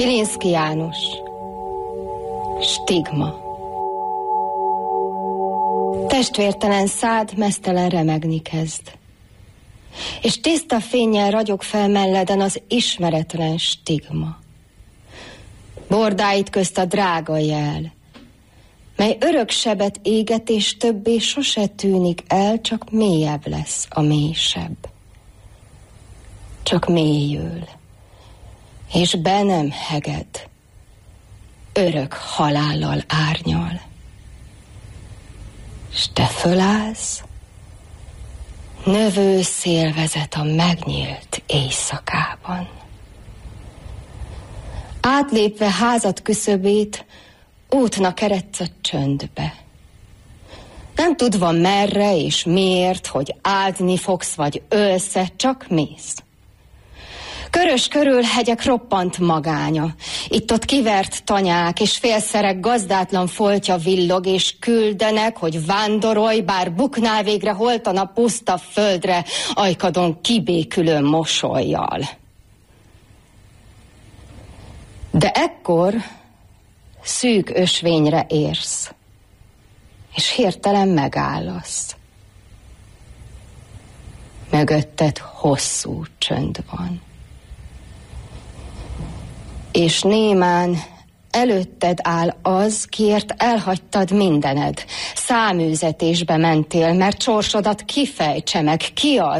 Pilinszky János. Stigma. Testvértelen szád meztelen remegni kezd, és tiszta fénnyel ragyog fel melleden az ismeretlen stigma. Bordáit közt a drága jel, mely örök sebet éget, és többé sose tűnik el, csak mélyebb lesz a mélysebb. Csak mélyül, és be nem heged, örök halállal árnyal. S te fölállsz, növő szélvezet a megnyílt éjszakában. Átlépve házad küszöbét, útnak eredsz a csöndbe. Nem tudva merre és miért, hogy áldni fogsz vagy ölsz-e, csak mész. Körös körül hegyek roppant magánya, itt-ott kivert tanyák, és félszerek gazdátlan foltja villog, és küldenek, hogy vándorolj, bár buknál végre holtan a puszta földre, ajkadon kibékülő mosollyal. De ekkor szűk ösvényre érsz, és hirtelen megállasz. Mögötted hosszú csönd van. És némán előtted áll az, kiért elhagytad mindened. Száműzetésbe mentél, mert sorsodat kifejtse meg, ki az,